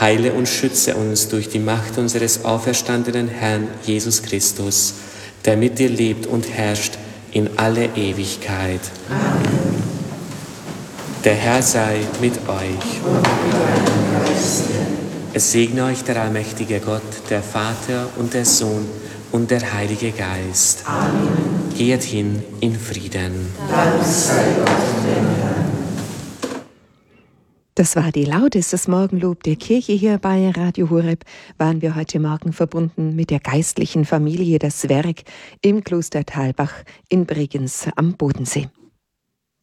Heile und schütze uns durch die Macht unseres auferstandenen Herrn Jesus Christus, der mit dir lebt und herrscht in alle Ewigkeit. Amen. Der Herr sei mit euch. Und mit deinem Geiste. Es segne euch der allmächtige Gott, der Vater und der Sohn und der Heilige Geist. Amen. Geht hin in Frieden. Dank sei Gott dem Herrn. Das war die Lautes, das Morgenlob der Kirche hier bei Radio Horeb. Waren wir heute Morgen verbunden mit der geistlichen Familie Das Werk im Kloster Thalbach in Bregenz am Bodensee.